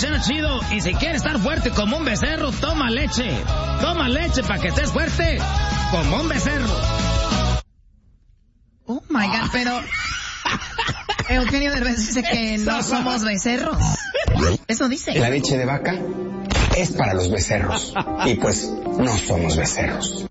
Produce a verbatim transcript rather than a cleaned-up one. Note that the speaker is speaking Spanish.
Cheno Chido. Y si quieres estar fuerte como un becerro, toma leche. Toma leche para que estés fuerte como un becerro. Oh my God, pero Eugenio Derbez dice que no somos becerros. Eso dice. La leche de vaca es para los becerros. Y pues no somos becerros.